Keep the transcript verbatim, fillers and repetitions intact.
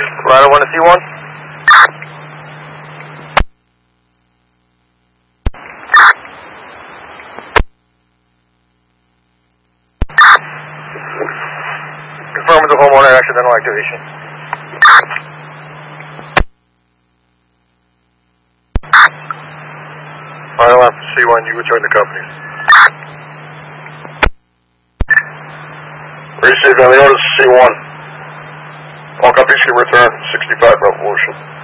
Rider one to C one. Confirm with the homeowner accidental activation. Final lap C one, you return the company. Receive on the orders C one. All copies can return, sixty-five Revolution.